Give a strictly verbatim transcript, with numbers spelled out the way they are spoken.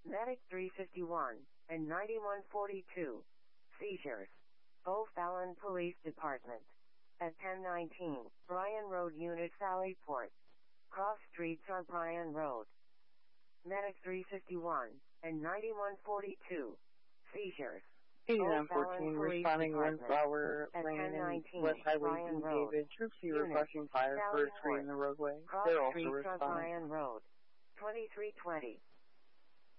Medic three fifty-one and ninety-one forty-two. Seizures. O'Fallon Police Department. At ten nineteen, Bryan Road Unit Sallyport. Cross streets are Bryan Road. Medic three fifty-one and ninety-one forty-two. Seizures. eighty-nine fourteen, responding Windflower Lane and West Highway D. David. Troops here requesting fire for a tree in the roadway. Cross They're also streets are responding. Bryan Road. twenty-three twenty.